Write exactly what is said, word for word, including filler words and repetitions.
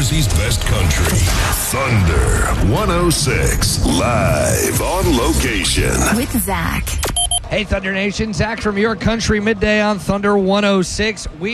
Jersey's best country. Thunder one oh six, live on location. With Zach. Hey, Thunder Nation. Zach from Your Country Midday on Thunder one oh six. We